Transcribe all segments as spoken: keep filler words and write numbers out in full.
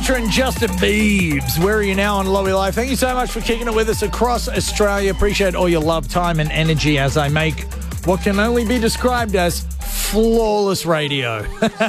Sinatra and Justin Biebs. Where are you now on Lowy Life? Thank you so much for kicking it with us across Australia. Appreciate all your love, time, and energy as I make what can only be described as flawless radio.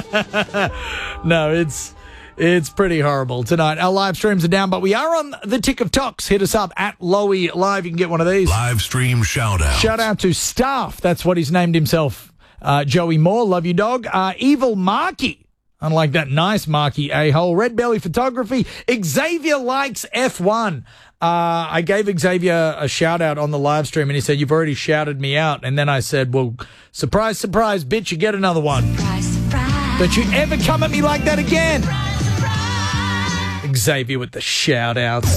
No, it's it's pretty horrible tonight. Our live streams are down, but we are on the tick of talks. Hit us up at Lowy Live. You can get one of these. Live stream shout out. Shout out to Staff. That's what he's named himself. Uh, Joey Moore, love you, dog. Uh, Evil Marky. Unlike that nice Marky a-hole. Red Belly Photography. Xavier likes F one. Uh, I gave Xavier a shout out on the live stream and he said, you've already shouted me out. And then I said, well, surprise, surprise, bitch, you get another one. Surprise, surprise. Don't you ever come at me like that again. Surprise, surprise. Xavier with the shout outs.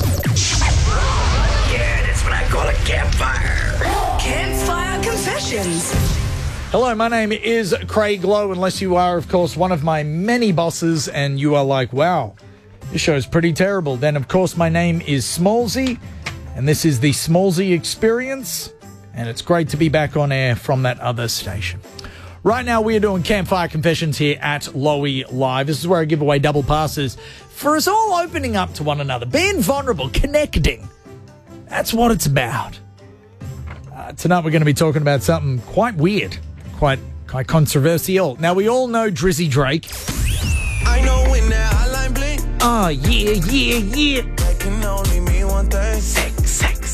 Yeah, that's what I call a campfire. Campfire Confessions. Hello, my name is Craig Lowe, unless you are, of course, one of my many bosses and you are like, wow, this show is pretty terrible. Then, of course, my name is Smallsy, and this is the Smallsy Experience, and it's great to be back on air from that other station. Right now, we are doing Campfire Confessions here at Lowy Live. This is where I give away double passes for us all opening up to one another, being vulnerable, connecting. That's what it's about. Uh, tonight, we're going to be talking about something quite weird. Quite, quite controversial. Now, we all know Drizzy Drake. I know when that hotline blink. Oh, yeah, yeah, yeah. That can only mean one thing. Sex, sex,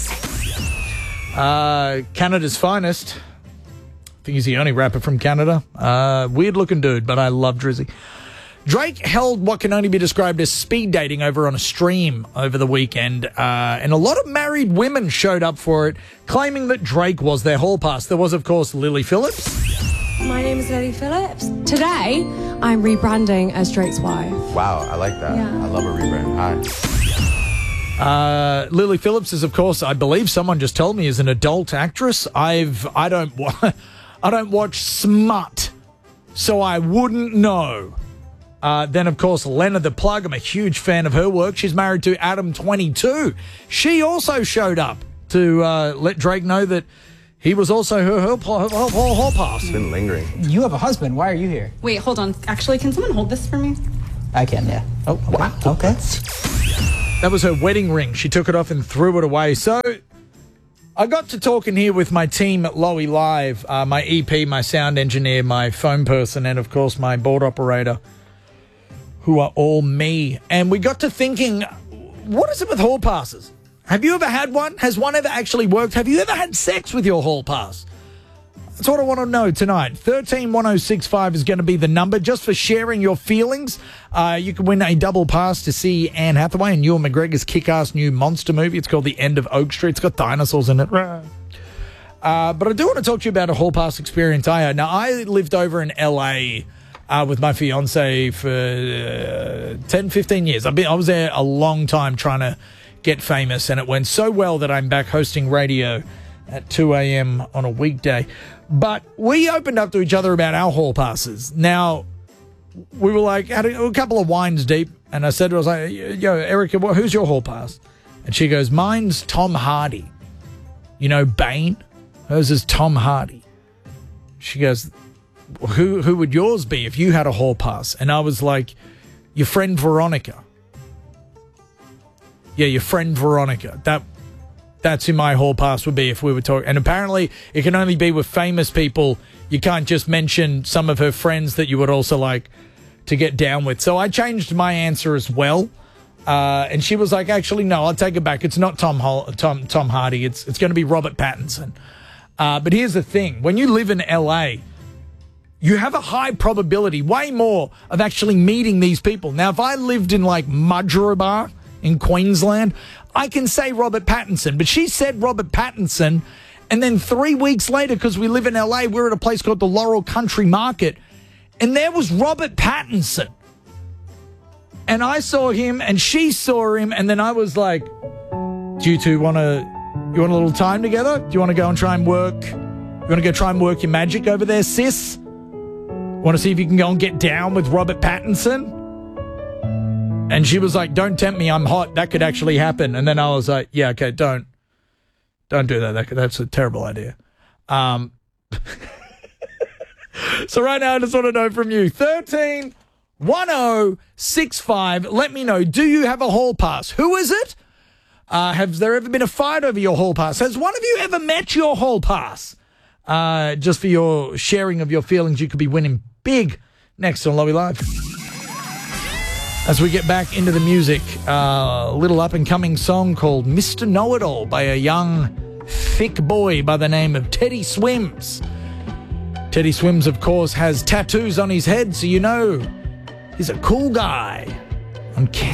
sex. Uh, Canada's finest. I think he's the only rapper from Canada. Uh, weird-looking dude, but I love Drizzy. Drake held what can only be described as speed dating over on a stream over the weekend, uh, and a lot of married women showed up for it, claiming that Drake was their hall pass. There was, of course, Lily Phillips. My name is Lily Phillips. Today, I'm rebranding as Drake's wife. Wow, I like that. Yeah. I love a rebrand. Hi. Uh, Lily Phillips is, of course, I believe someone just told me, is an adult actress. I've, I don't, wa- I don't watch smut, so I wouldn't know. Uh, then, of course, Lena the Plug. I'm a huge fan of her work. She's married to Adam twenty-two. She also showed up to uh, let Drake know that he was also her her, her, her, her hall pass. It's been lingering. You have a husband. Why are you here? Wait, hold on. Actually, can someone hold this for me? I can, yeah. Oh, okay. Wow. Okay. That was her wedding ring. She took it off and threw it away. So I got to talking here with my team at Lowy Live, uh, my E P, my sound engineer, my phone person, and, of course, my board operator, who are all me. And we got to thinking, what is it with hall passes? Have you ever had one? Has one ever actually worked? Have you ever had sex with your hall pass? That's what I want to know tonight. one three one oh six five is going to be the number just for sharing your feelings. Uh, you can win a double pass to see Anne Hathaway and Ewan McGregor's kick-ass new monster movie. It's called The End of Oak Street. It's got dinosaurs in it. Uh, but I do want to talk to you about a hall pass experience I had. Now, I lived over in L A Uh, with my fiance for uh, ten, fifteen years. I've been, I was there a long time trying to get famous, and it went so well that I'm back hosting radio at two a.m. on a weekday. But we opened up to each other about our hall passes. Now, we were like, had a, a couple of wines deep, and I said to her, I was like, yo, Erica, what, who's your hall pass? And she goes, mine's Tom Hardy. You know, Bane? Hers is Tom Hardy. She goes, Who who would yours be if you had a hall pass? And I was like, your friend Veronica. Yeah, your friend Veronica. That that's who my hall pass would be if we were talking. And apparently, it can only be with famous people. You can't just mention some of her friends that you would also like to get down with. So I changed my answer as well. Uh, and she was like, actually, no, I'll take it back. It's not Tom Hol- Tom Tom Hardy. It's it's going to be Robert Pattinson. Uh, but here's the thing: when you live in L A, you have a high probability, way more, of actually meeting these people. Now, if I lived in, like, Mudgeeraba in Queensland, I can say Robert Pattinson. But she said Robert Pattinson, and then three weeks later, because we live in L A, we're at a place called the Laurel Country Market, and there was Robert Pattinson. And I saw him, and she saw him, and then I was like, do you two want to, you want a little time together? Do you want to go and try and work, you want to go try and work your magic over there, sis? Want to see if you can go and get down with Robert Pattinson? And she was like, don't tempt me, I'm hot. That could actually happen. And then I was like, yeah, okay, don't. Don't do that. that could, that's a terrible idea. Um, so right now, I just want to know from you, thirteen one oh six five. Let me know, do you have a hall pass? Who is it? Uh, has there ever been a fight over your hall pass? Has one of you ever met your hall pass? Uh, just for your sharing of your feelings, you could be winning big next on Lowy Live. As we get back into the music, uh, a little up-and-coming song called Mister Know-It-All by a young, thick boy by the name of Teddy Swims. Teddy Swims, of course, has tattoos on his head, so you know he's a cool guy. On